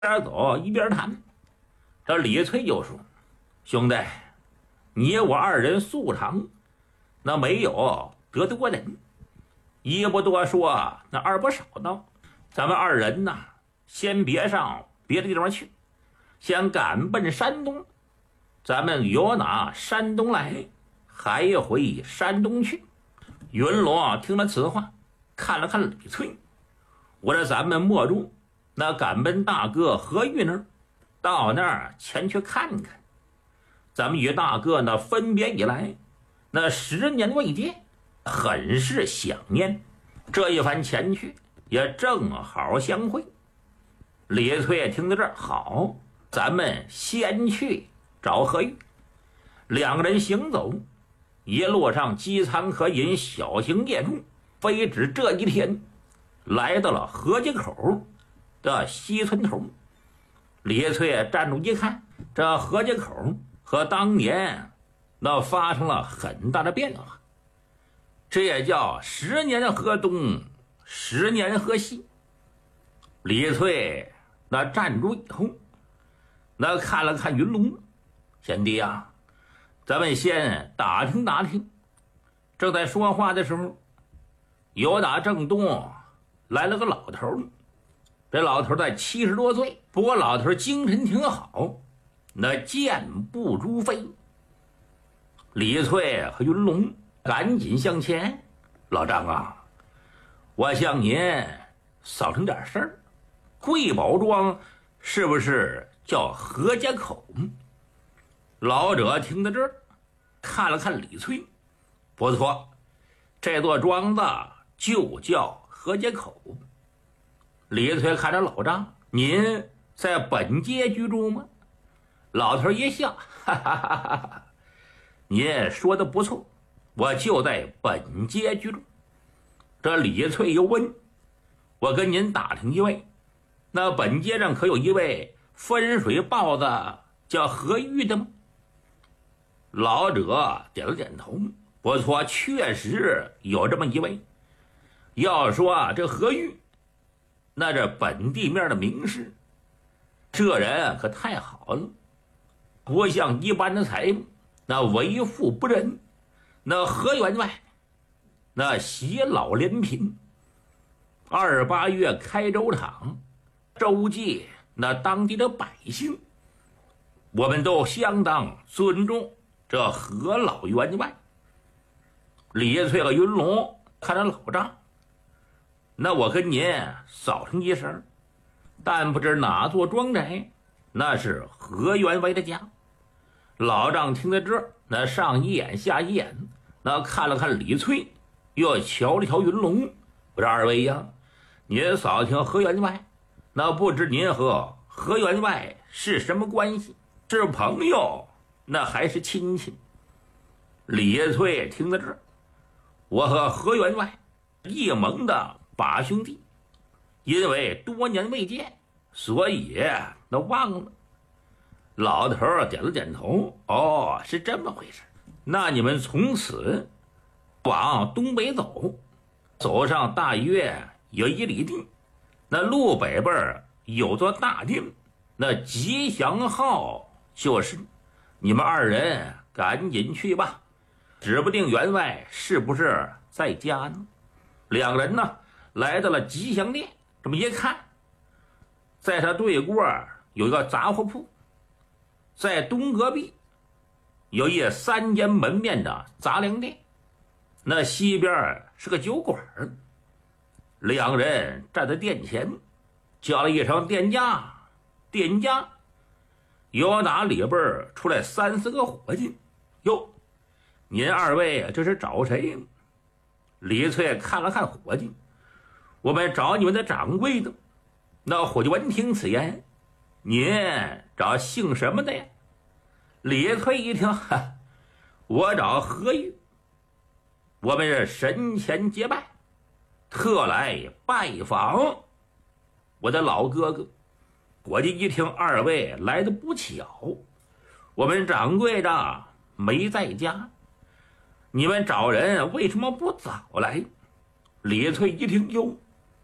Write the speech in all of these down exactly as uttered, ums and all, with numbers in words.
边走一边谈。这李翠就说：“兄弟，你我二人素常，那没有得罪过人。一不多说，那二不少道，咱们二人呐，先别上别的地方去，先赶奔山东。咱们由哪山东来，还回山东去。”云龙听了此话，看了看李翠，我说：“咱们莫住，那赶奔大哥何玉那儿，到那儿前去看看。咱们与大哥呢分别以来，那十年未见，很是想念。这一番前去，也正好相会。”李翠听到这儿，好，咱们先去找何玉。两个人行走，一路上饥餐可饮，小行夜住，非止这一天，来到了河街口的西村头。李翠站住一看，这河街口和当年那发生了很大的变化，这也叫十年河东，十年河西。李翠那站住以后，那看了看云龙，贤弟啊，咱们先打听打听。正在说话的时候，由打正东来了个老头。这老头在七十多岁，不过老头精神挺好，那健步如飞。李翠和云龙赶紧向前：“老张啊，我向您扫成点事儿，贵宝庄是不是叫何家口？”老者听到这儿，看了看李翠，不错，这座庄子就叫何家口。李翠看着老张：“您在本街居住吗？”老头一笑：“哈哈哈哈，您说的不错，我就在本街居住。”这李翠又问：“我跟您打听一位，那本街上可有一位分水豹子叫何玉的吗？”老者点了点头：“不错，确实有这么一位。要说这何玉，那这本地面的名士，这人可太好了，不像一般的财物，那为富不仁。那何员外那偕老怜贫，二八月开州场，州界那当地的百姓，我们都相当尊重这何老员外。”李翠和云龙看着老张：“那我跟您扫上一声，但不知哪座庄宅，那是何员外的家。”老张听到这儿，那上一眼下一眼，那看了看李翠，又瞧了瞧云龙：“我说二位呀，您扫听何员外，那不知您和何员外是什么关系？是朋友，那还是亲戚？”李翠听到这儿：“我和何员外一盟的把兄弟，因为多年未见，所以那忘了。”老头点了点头：“哦，是这么回事。那你们从此往东北走，走上大约有一里地，那路北边有座大殿，那吉祥号就是。你们二人赶紧去吧，指不定员外是不是在家呢。”两个人呢来到了吉祥殿，这么一看，在他对过有一个杂货铺，在东隔壁有一三间门面的杂粮店，那西边是个酒馆。两人站在店前，叫了一声店家，店家由打里边出来三四个伙计：“哟，您二位这是找谁？”李翠看了看伙计：“我们找你们的掌柜的。”那伙计闻听此言：“您找姓什么的呀？”李翠一听：“哈，我找何玉，我们是神前结拜，特来拜访我的老哥哥。”伙计一听：“二位来的不巧，我们掌柜的没在家，你们找人为什么不早来？”李翠一听：“哟，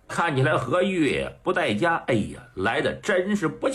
看起来何玉不在家，哎呀，来的真是不